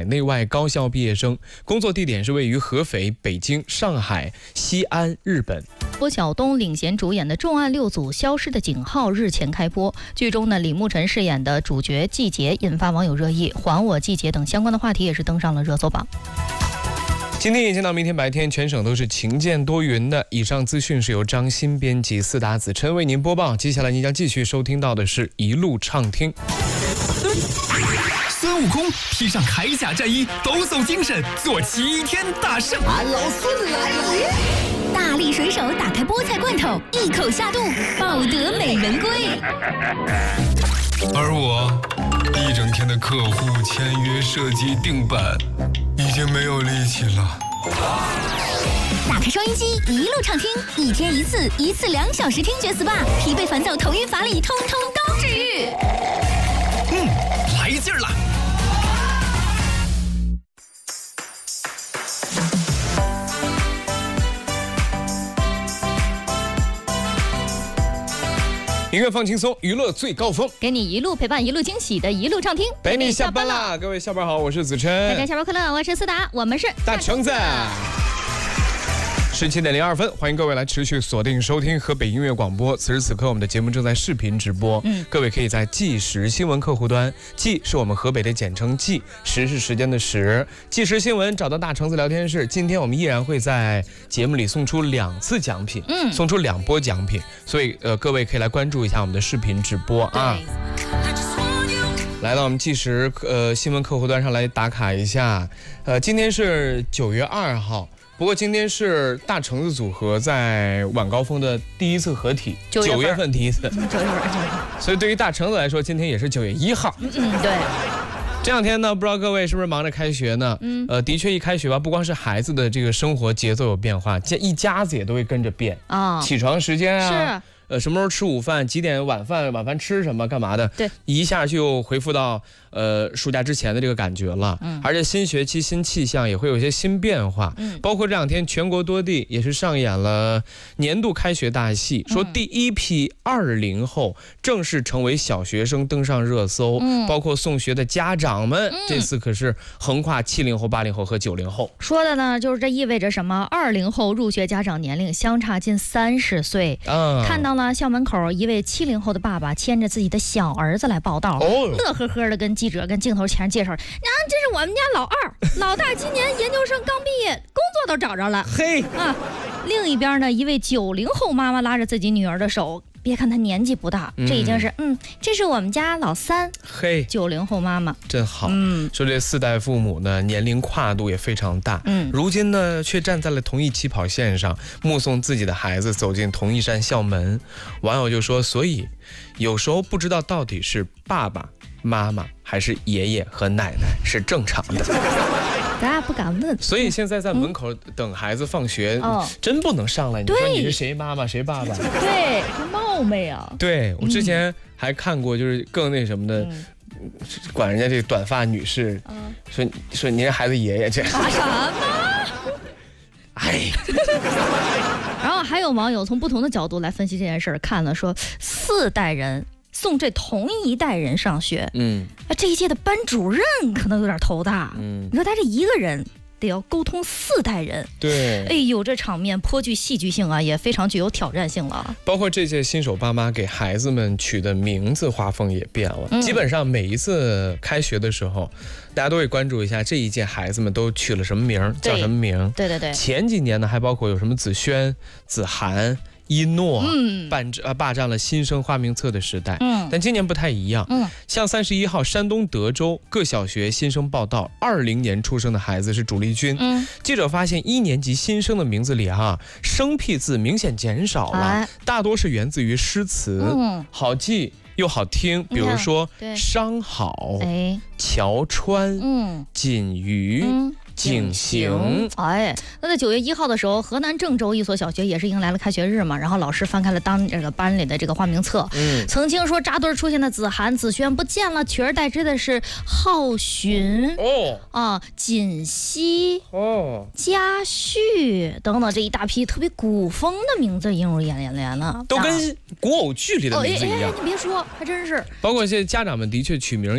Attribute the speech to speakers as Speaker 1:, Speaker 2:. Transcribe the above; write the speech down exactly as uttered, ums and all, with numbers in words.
Speaker 1: 内外高校毕业生，工作地点是位于合肥、北京、上海、西安、日本。
Speaker 2: 郭晓东领衔主演的重案六组消失的警号日前开播，剧中呢李慕晨饰演的主角季杰引发网友热议，还我季杰等相关的话题也是登上了热搜榜。
Speaker 1: 今天一天到明天白天，全省都是晴间多云的。以上资讯是由张欣编辑，四达子琛为您播报。接下来您将继续收听到的是一路畅听。
Speaker 3: 孙悟空披上铠甲战衣，抖擞精神，做齐天大圣。
Speaker 4: 俺老孙来也！
Speaker 5: 大力水手打开菠菜罐头，一口下肚，抱得美人归。
Speaker 3: 而我一整天的客户签约、设计、定版，已经没有力气了。
Speaker 5: 打开收音机，一路畅听，一天一次，一次两小时听觉 S P A， 疲惫烦躁、头晕乏力，通通都治愈。
Speaker 3: 嗯，来劲儿了！
Speaker 1: 音乐放轻松，娱乐最高峰，
Speaker 2: 给你一路陪伴，一路惊喜的一路畅听，
Speaker 1: 陪你下班啦！各位下班好，我是子琛。
Speaker 2: 大家下班快乐，我是思达，我们是
Speaker 1: 大橙子。十七点零二分，欢迎各位来持续锁定收听河北音乐广播。此时此刻，我们的节目正在视频直播。嗯，各位可以在即时新闻客户端，即是我们河北的简称即，时是时间的时，即时新闻找到大橙子聊天室。今天我们依然会在节目里送出两次奖品，嗯，送出两波奖品，所以呃，各位可以来关注一下我们的视频直播啊。来到我们即时呃新闻客户端上来打卡一下，呃，今天是九月二号。不过今天是大橙子组合在晚高峰的第一次合体，九月份第一次，九月份，所以对于大橙子来说，今天也是九月一号。
Speaker 2: 嗯，对。
Speaker 1: 这两天呢，不知道各位是不是忙着开学呢？嗯，呃，的确一开学吧，不光是孩子的这个生活节奏有变化，这一家子也都会跟着变啊，起床时间啊。是。呃，什么时候吃午饭？几点晚饭？晚饭吃什么？干嘛的？对，一下就恢复到呃暑假之前的这个感觉了。嗯，而且新学期新气象也会有一些新变化。嗯，包括这两天全国多地也是上演了年度开学大戏，说第一批二零后正式成为小学生登上热搜。嗯，包括送学的家长们，嗯、这次可是横跨七零后、八零后和九零后。
Speaker 2: 说的呢，就是这意味着什么？二零后入学家长年龄相差近三十岁。嗯，看到了。校门口一位七零后的爸爸牵着自己的小儿子来报道，哦、乐呵呵的跟记者跟镜头前介绍，啊，这是我们家老二，老大今年研究生刚毕业，工作都找着了。嘿啊，另一边呢，一位九零后妈妈拉着自己女儿的手。别看她年纪不大，这已经是嗯，这是我们家老三，嘿，九零后妈妈
Speaker 1: 真好。嗯，说这四代父母呢，年龄跨度也非常大，嗯，如今呢却站在了同一起跑线上，目送自己的孩子走进同一扇校门。网友就说，所以有时候不知道到底是爸爸妈妈还是爷爷和奶奶是正常的。
Speaker 2: 咱也不敢问，
Speaker 1: 所以现在在门口等孩子放学，嗯、真不能上来。你说你是谁妈妈谁爸爸？
Speaker 2: 对，冒昧啊！
Speaker 1: 对，我之前还看过，就是更那什么的，嗯、管人家这个短发女士，嗯、说说您孩子爷爷这。
Speaker 2: 啊什么？
Speaker 1: 哎。
Speaker 2: 然后还有网友从不同的角度来分析这件事儿，看了说四代人。送这同一代人上学，嗯，啊，这一届的班主任可能有点头大，嗯，你说他这一个人得要沟通四代人，对，哎呦，这场面颇具戏剧性啊，也非常具有挑战性了。
Speaker 1: 包括这届新手爸妈给孩子们取的名字画风也变了，嗯、基本上每一次开学的时候，大家都会关注一下这一届孩子们都取了什么名，叫什么名。对对对。前几年呢，还包括有什么子轩、子涵。一诺嗯，霸呃霸占了新生花名册的时代，嗯，但今年不太一样，嗯，像三十一号山东德州各小学新生报道，二零年出生的孩子是主力军，嗯，记者发现一年级新生的名字里哈，生僻字明显减少了，哎、大多是源自于诗词，嗯，好记又好听，比如说商好，哎，乔川，嗯，锦鱼。嗯景行，
Speaker 2: 哎，那在九月一号的时候，河南郑州一所小学也是迎来了开学日嘛，然后老师翻开了当这个班里的这个花名册，嗯，曾经说扎堆出现的子涵、子轩不见了，取而代之的是浩寻，哦，啊，锦溪，哦，嘉旭等等这一大批特别古风的名字映入眼帘了，
Speaker 1: 都跟古偶剧里的名字一样。
Speaker 2: 哦，哎哎，你别说，还真是。
Speaker 1: 包括现在家长们的确取名。